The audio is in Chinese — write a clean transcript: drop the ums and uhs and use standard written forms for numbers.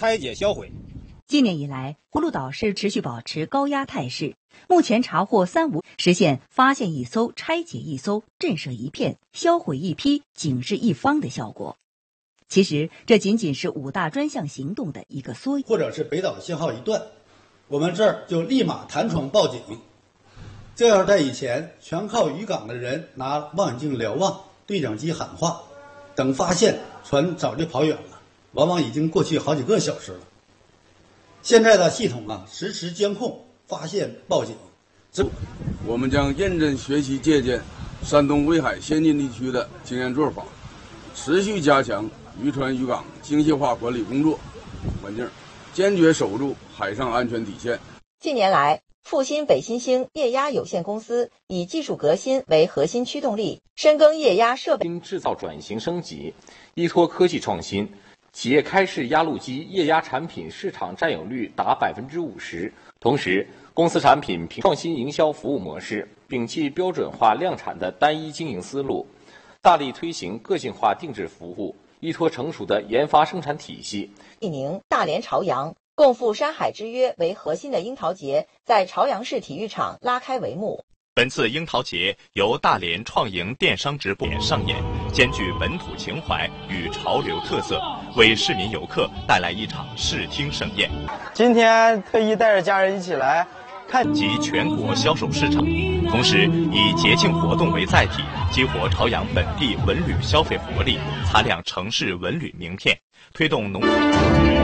拆解销毁。 今年以来，葫芦岛市持续保持高压态势，目前查获3无，实现发现一艘、拆解一艘、震慑一片、销毁一批、警示一方的效果。其实，这仅仅是5大专项行动的一个缩影。 或者是北岛信号一断，我们这儿就立马弹窗报警。这要是在以前，全靠渔港的人拿望远镜瞭望，对讲机喊话，等发现船早就跑远了，往往已经过去好几个小时了。现在的系统实时监控，发现报警。 我们将认真学习借鉴山东威海先进地区的经验做法，持续加强渔船渔港精细化管理工作环境，坚决守住海上安全底线。 近年来，复兴北新兴液压有限公司以技术革新为核心驱动力，深耕液压设备制造转型升级，依托科技创新，企业开市压路机液压产品市场占有率达50%。同时，公司产品创新营销服务模式，摒弃标准化量产的单一经营思路，大力推行个性化定制服务，依托成熟的研发生产体系。 济宁、大连朝阳共赴山海之约为核心的樱桃节在朝阳市体育场拉开帷幕。 本次樱桃节由大连创盈电商直播上演，兼具本土情怀与潮流特色，为市民游客带来一场视听盛宴。 今天特意带着家人一起来看及全国销售市场，同时以节庆活动为载体，激活朝阳本地文旅消费活力，擦亮城市文旅名片，推动农